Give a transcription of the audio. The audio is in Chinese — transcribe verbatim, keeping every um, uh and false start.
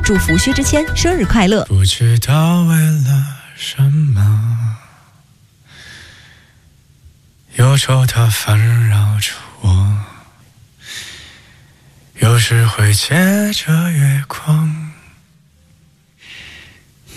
祝福薛之谦生日快乐。 不知道为了什么，忧愁它烦扰着我，有时会借着月光